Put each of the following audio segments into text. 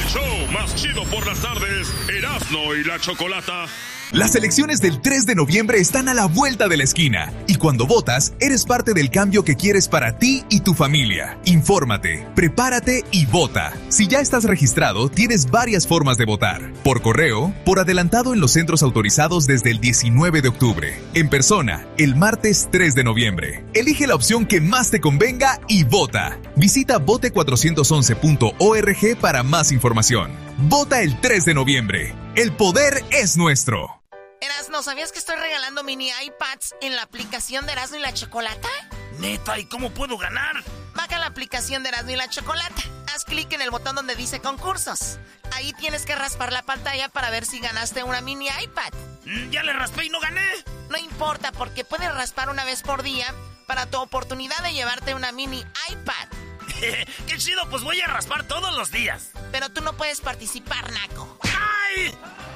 show más chido por las tardes, Erasmo y la Chocolata. Las elecciones del 3 de noviembre están a la vuelta de la esquina. Y cuando votas, eres parte del cambio que quieres para ti y tu familia. Infórmate, prepárate y vota. Si ya estás registrado, tienes varias formas de votar. Por correo, por adelantado en los centros autorizados desde el 19 de octubre. En persona, el martes 3 de noviembre. Elige la opción que más te convenga y vota. Visita vote411.org para más información. Vota el 3 de noviembre. El poder es nuestro. Erasno, ¿sabías que estoy regalando mini iPads en la aplicación de Erasno y la Chocolata? Neta, ¿y cómo puedo ganar? Baja la aplicación de Erasno y la Chocolata. Haz clic en el botón donde dice concursos. Ahí tienes que raspar la pantalla para ver si ganaste una mini iPad. Ya le raspé y no gané. No importa, porque puedes raspar una vez por día para tu oportunidad de llevarte una mini iPad. ¡Qué chido! Pues voy a raspar todos los días. Pero tú no puedes participar, naco. ¡Ay!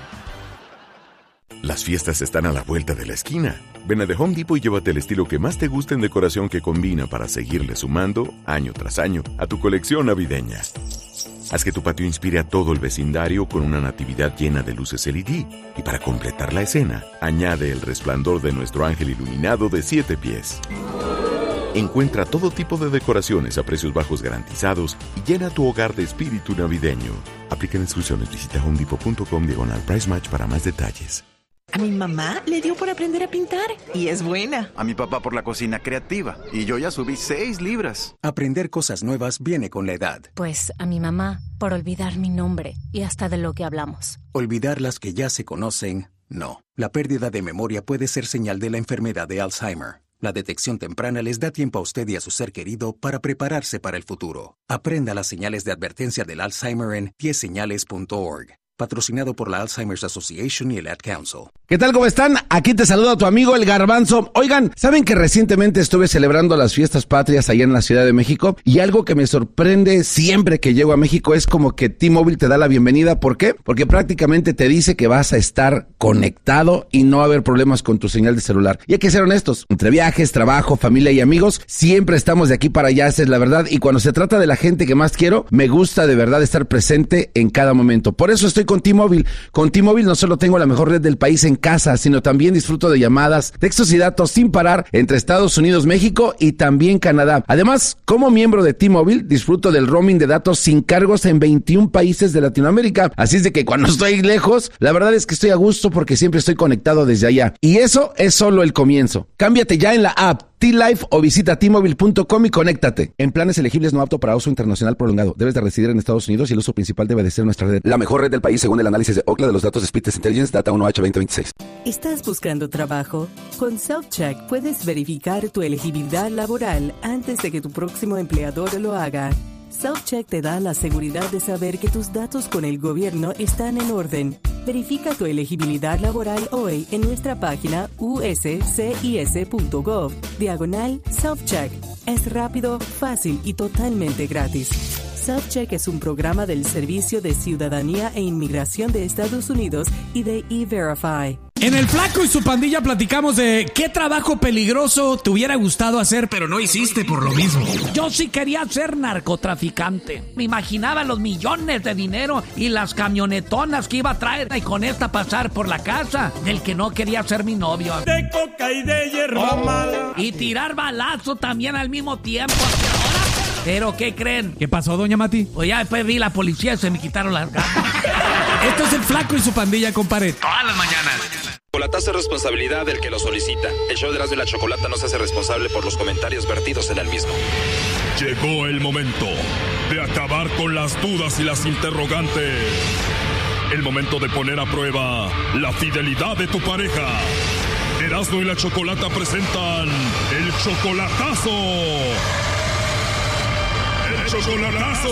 Las fiestas están a la vuelta de la esquina. Ven a The Home Depot y llévate el estilo que más te gusta en decoración que combina para seguirle sumando, año tras año, a tu colección navideña. Haz que tu patio inspire a todo el vecindario con una natividad llena de luces LED. Y para completar la escena, añade el resplandor de nuestro ángel iluminado de 7 pies. Encuentra todo tipo de decoraciones a precios bajos garantizados y llena tu hogar de espíritu navideño. Aplica instrucciones. Visita homedepot.com/price match para más detalles. A mi mamá le dio por aprender a pintar y es buena. A mi papá por la cocina creativa y yo ya subí 6 libras. Aprender cosas nuevas viene con la edad. Pues a mi mamá por olvidar mi nombre y hasta de lo que hablamos. Olvidar las que ya se conocen, no. La pérdida de memoria puede ser señal de la enfermedad de Alzheimer. La detección temprana les da tiempo a usted y a su ser querido para prepararse para el futuro. Aprenda las señales de advertencia del Alzheimer en 10señales.org. Patrocinado por la Alzheimer's Association y el Ad Council. ¿Qué tal? ¿Cómo están? Aquí te saluda tu amigo El Garbanzo. Oigan, ¿saben que recientemente estuve celebrando las fiestas patrias allá en la Ciudad de México? Y algo que me sorprende siempre que llego a México es como que T-Mobile te da la bienvenida. ¿Por qué? Porque prácticamente te dice que vas a estar conectado y no va a haber problemas con tu señal de celular. Y hay que ser honestos, entre viajes, trabajo, familia y amigos, siempre estamos de aquí para allá, esa es la verdad. Y cuando se trata de la gente que más quiero, me gusta de verdad estar presente en cada momento. Por eso estoy con T-Mobile. Con T-Mobile no solo tengo la mejor red del país en casa, sino también disfruto de llamadas, textos y datos sin parar entre Estados Unidos, México y también Canadá. Además, como miembro de T-Mobile, disfruto del roaming de datos sin cargos en 21 países de Latinoamérica. Así es de que cuando estoy lejos, la verdad es que estoy a gusto porque siempre estoy conectado desde allá. Y eso es solo el comienzo. Cámbiate ya en la app T-Life o visita T-Mobile.com y conéctate. En planes elegibles no apto para uso internacional prolongado. Debes de residir en Estados Unidos y el uso principal debe de ser nuestra red. La mejor red del país según el análisis de Ookla de los datos de Speedtest Intelligence Data 1H 2026. ¿Estás buscando trabajo? Con Self-Check puedes verificar tu elegibilidad laboral antes de que tu próximo empleador lo haga. Self-Check te da la seguridad de saber que tus datos con el gobierno están en orden. Verifica tu elegibilidad laboral hoy en nuestra página uscis.gov/Self-Check. Es rápido, fácil y totalmente gratis. Self-Check es un programa del Servicio de Ciudadanía e Inmigración de Estados Unidos y de E-Verify. En El Flaco y su pandilla platicamos de qué trabajo peligroso te hubiera gustado hacer, pero no hiciste por lo mismo. Yo sí quería ser narcotraficante. Me imaginaba los millones de dinero y las camionetonas que iba a traer y con esta pasar por la casa del que no quería ser mi novio. De coca y de hierba mala. Y tirar balazo también al mismo tiempo. Pero, ¿qué creen? ¿Qué pasó, doña Mati? Pues ya después vi la policía y se me quitaron las ganas. Esto es El Flaco y su pandilla, compadre. Todas las mañanas. Chocolatazo es responsabilidad del que lo solicita. El show de Erasmo y la Chocolata no se hace responsable por los comentarios vertidos en el mismo. Llegó el momento de acabar con las dudas y las interrogantes. El momento de poner a prueba la fidelidad de tu pareja. Erasmo y la Chocolata presentan el chocolatazo. ¡El chocolatazo!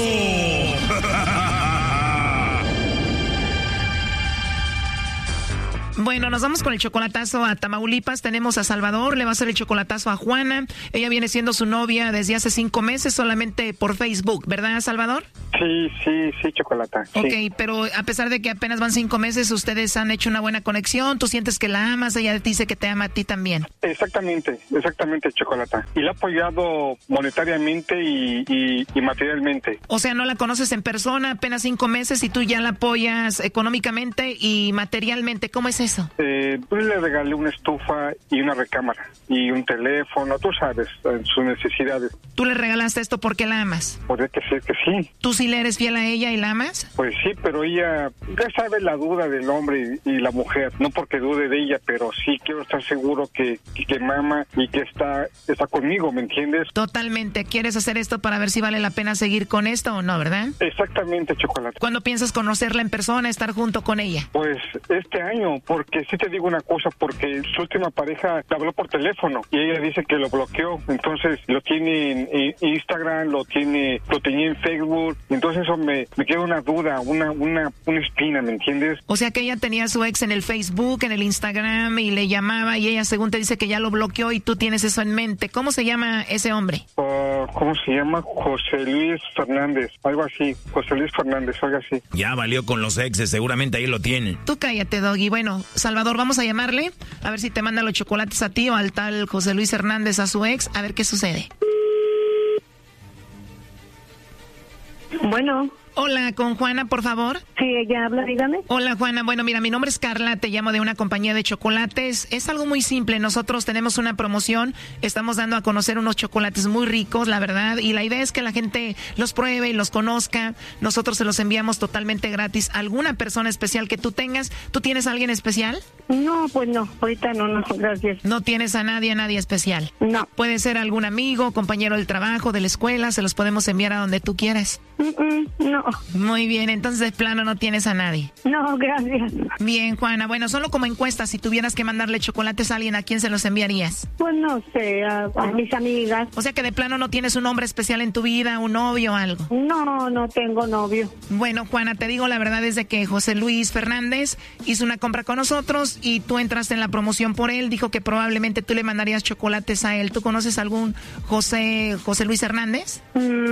Bueno, nos vamos con el chocolatazo a Tamaulipas. Tenemos a Salvador, le va a hacer el chocolatazo a Juana. Ella viene siendo su novia desde hace 5 meses solamente por Facebook, ¿verdad, Salvador? Sí, Chocolata. Sí. Ok, pero a pesar de que apenas van 5 meses, ustedes han hecho una buena conexión. Tú sientes que la amas, ella dice que te ama a ti también. Exactamente, Chocolata. Y la ha apoyado monetariamente y materialmente. O sea, no la conoces en persona, apenas 5 meses y tú ya la apoyas económicamente y materialmente. ¿Cómo es eso? Pues le regalé una estufa y una recámara y un teléfono, tú sabes, sus necesidades. ¿Tú le regalaste esto porque la amas? Podría ser que sí. ¿Tú sí le eres fiel a ella y la amas? Pues sí, pero ella, ya sabes la duda del hombre y la mujer, no porque dude de ella, pero sí quiero estar seguro que me ama y que está conmigo, ¿me entiendes? Totalmente. ¿Quieres hacer esto para ver si vale la pena seguir con esto o no, verdad? Exactamente, Chocolate. ¿Cuándo piensas conocerla en persona, estar junto con ella? Pues este año, porque sí te digo una cosa, porque su última pareja le habló por teléfono y ella dice que lo bloqueó, entonces lo tiene en Instagram, lo tenía en Facebook, entonces eso me queda una duda, una espina, ¿me entiendes? O sea que ella tenía a su ex en el Facebook, en el Instagram y le llamaba y ella según te dice que ya lo bloqueó y tú tienes eso en mente. ¿Cómo se llama ese hombre? ¿Cómo se llama? José Luis Fernández, algo así, José Luis Fernández, algo así. Ya valió con los exes, seguramente ahí lo tienen. Tú cállate, Doggy. Bueno, Salvador, vamos a llamarle, a ver si te manda los chocolates a ti o al tal José Luis Hernández a su ex, a ver qué sucede. Bueno. Hola, con Juana, por favor. Sí, ella habla, dígame. Hola, Juana. Bueno, mira, mi nombre es Carla, te llamo de una compañía de chocolates. Es algo muy simple. Nosotros tenemos una promoción, estamos dando a conocer unos chocolates muy ricos, la verdad, y la idea es que la gente los pruebe y los conozca. Nosotros se los enviamos totalmente gratis a alguna persona especial que tú tengas. ¿Tú tienes a alguien especial? No, pues no, ahorita no, gracias. ¿No tienes a nadie especial? No. Puede ser algún amigo, compañero del trabajo, de la escuela, se los podemos enviar a donde tú quieras. No. Muy bien, entonces de plano no tienes a nadie. No, gracias. Bien, Juana, bueno, solo como encuesta, si tuvieras que mandarle chocolates a alguien, ¿a quién se los enviarías? Pues no sé, a mis amigas. O sea que de plano no tienes un hombre especial en tu vida, un novio o algo. No tengo novio. Bueno, Juana, te digo la verdad es de que José Luis Fernández hizo una compra con nosotros y tú entraste en la promoción por él, dijo que probablemente tú le mandarías chocolates a él. ¿Tú conoces algún José Luis Hernández?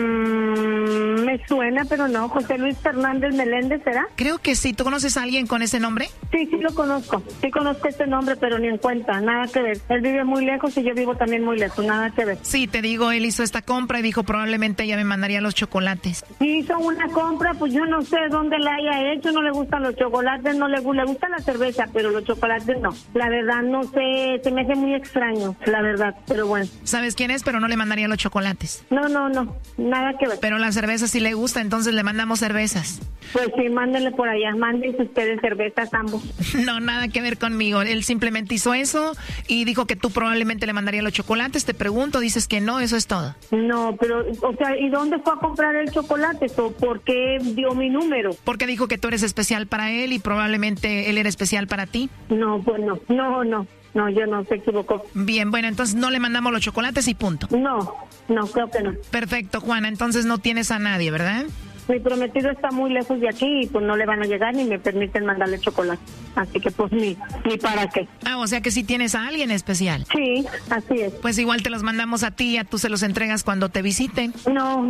Me suena, pero no. José Luis Fernández Meléndez, ¿será? Creo que sí. ¿Tú conoces a alguien con ese nombre? Sí, lo conozco. Sí conozco este nombre, pero ni en cuenta. Nada que ver. Él vive muy lejos y yo vivo también muy lejos. Nada que ver. Sí, te digo, él hizo esta compra y dijo probablemente ella me mandaría los chocolates. Hizo una compra, pues yo no sé dónde la haya hecho. No le gustan los chocolates, no le gusta la cerveza, pero los chocolates no. La verdad, no sé. Se me hace muy extraño, la verdad, pero bueno. ¿Sabes quién es? Pero no le mandaría los chocolates. No. Nada que ver. Pero la cerveza sí le gusta, entonces le mandamos cervezas. Pues sí, mándenle por allá, mándense ustedes cervezas ambos. No, nada que ver conmigo. Él simplemente hizo eso y dijo que tú probablemente le mandarías los chocolates. Te pregunto, dices que no, eso es todo. No, pero, o sea, ¿y dónde fue a comprar el chocolate? ¿O por qué dio mi número? Porque dijo que tú eres especial para él y probablemente él era especial para ti. No, pues no. No, yo no, se equivocó. Bien, bueno, entonces no le mandamos los chocolates y punto. No, creo que no. Perfecto, Juana, entonces no tienes a nadie, ¿verdad? Mi prometido está muy lejos de aquí y pues no le van a llegar ni me permiten mandarle chocolate. Así que pues ni para qué. Ah, o sea que sí tienes a alguien especial. Sí, así es. Pues igual te los mandamos a ti, a tú se los entregas cuando te visiten. No,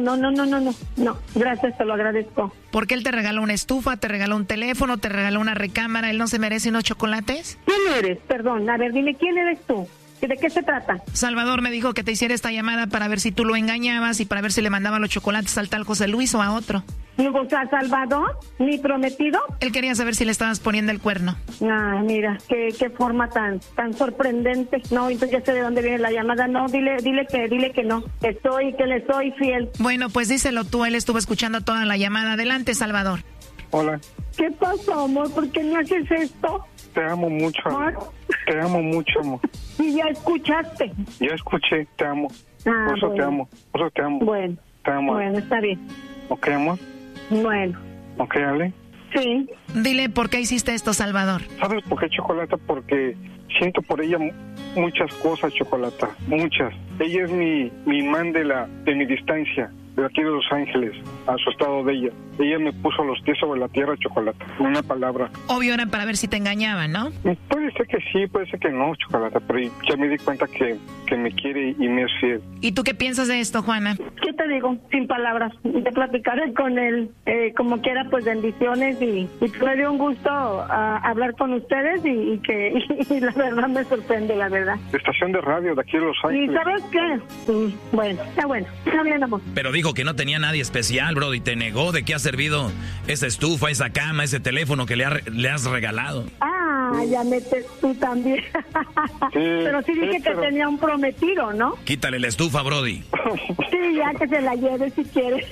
gracias, te lo agradezco. Porque él te regaló una estufa, te regaló un teléfono, te regaló una recámara, ¿él no se merece unos chocolates? ¿Quién eres? Perdón, a ver, dime, ¿quién eres tú? ¿De qué se trata? Salvador me dijo que te hiciera esta llamada para ver si tú lo engañabas y para ver si le mandaba los chocolates al tal José Luis o a otro. O sea, Salvador, mi prometido. Él quería saber si le estabas poniendo el cuerno. Ah, mira, qué forma tan sorprendente. No, entonces ya sé de dónde viene la llamada. No, dile que no. Que le soy fiel. Bueno, pues díselo tú, él estuvo escuchando toda la llamada. Adelante, Salvador. Hola. ¿Qué pasó, amor? ¿Por qué me haces esto? Te amo mucho, amor. Te amo mucho, amor. ¿Y ya escuchaste? Ya escuché, te amo. Ah, por eso te amo. Bueno. Te amo. Bueno, está bien. ¿Ok, amor? Bueno. ¿Ok, Ale? Sí. Dile por qué hiciste esto, Salvador. ¿Sabes por qué, Chocolata? Porque siento por ella muchas cosas, Chocolata. Muchas. Ella es mi imán de mi distancia, de aquí de Los Ángeles. a su estado de ella. Ella me puso los pies sobre la tierra, Chocolata, una palabra. Obvio era para ver si te engañaban, ¿no? Puede ser que sí, puede ser que no, Chocolata, pero ya me di cuenta que me quiere y me es fiel. ¿Y tú qué piensas de esto, Juana? ¿Qué te digo? Sin palabras. Te platicaré con él. Como quiera, pues bendiciones y me dio un gusto hablar con ustedes y la verdad me sorprende, la verdad. Estación de radio de aquí de Los Ángeles. ¿Y sabes qué? Bueno, está bien, amor. Pero dijo que no tenía nadie especial, bro, y te negó. ¿De qué ha servido esa estufa, esa cama, ese teléfono que le has regalado? Ya metes tú también. Pero sí dije que tenía un prometido, ¿no? Quítale la estufa, brody. Sí, ya que se la lleve si quiere.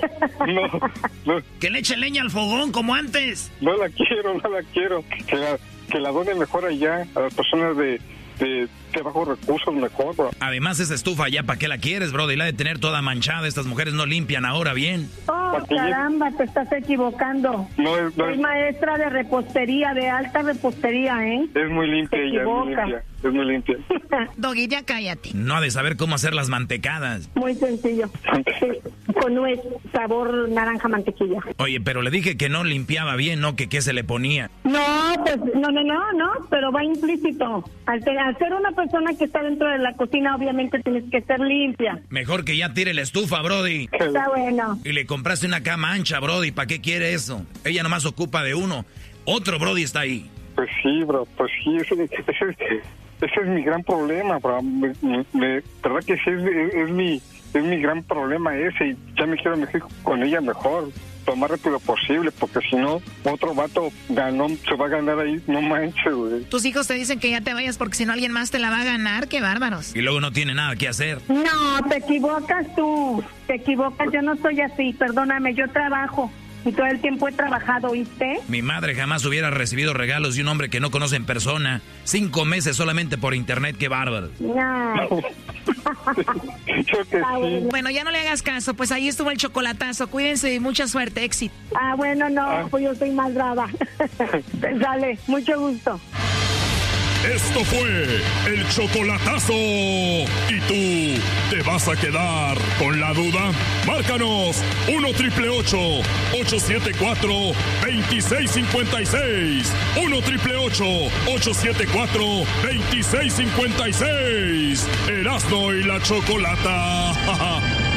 No. Que le eche leña al fogón como antes. No la quiero. Que la done mejor allá a las personas de bajos recursos, mejor, bro. Además, esa estufa ya, ¿para qué la quieres, brody? La de tener toda manchada. Estas mujeres no limpian ahora bien. Oh, caramba, te estás equivocando. Soy maestra de repostería, de alta repostería, ¿eh? Es muy limpia ella, es muy limpia. Doggy, ya cállate. No ha de saber cómo hacer las mantecadas. Muy sencillo. Sí, con nuez, sabor naranja mantequilla. Oye, pero le dije que no limpiaba bien, ¿no? Que qué se le ponía. No, pues, no, pero va implícito. Al ser una persona que está dentro de la cocina, obviamente tienes que ser limpia. Mejor que ya tire la estufa, brody. Está bueno. Y le compraste una cama ancha, brody. ¿Para qué quiere eso? Ella nomás ocupa de uno. Otro brody está ahí. Pues sí, bro, ese es mi gran problema, bro. Verdad que sí, es mi gran problema ese, y ya me quiero meter con ella mejor, lo más rápido posible, porque si no, otro vato se va a ganar ahí, no manches, güey. Tus hijos te dicen que ya te vayas porque si no alguien más te la va a ganar, qué bárbaros. Y luego no tiene nada que hacer. No, te equivocas tú, yo no soy así, perdóname, yo trabajo. Y todo el tiempo he trabajado, ¿viste? Mi madre jamás hubiera recibido regalos de un hombre que no conoce en persona. 5 meses solamente por internet, qué bárbaro. No. Bueno, ya no le hagas caso, pues ahí estuvo el chocolatazo. Cuídense y mucha suerte, éxito. Bueno, no, pues yo soy más brava. Dale, mucho gusto. Esto fue el chocolatazo. ¿Y tú te vas a quedar con la duda? Márcanos 1-888-874-2656. 1-888-874-2656. Erasmo y la Chocolata.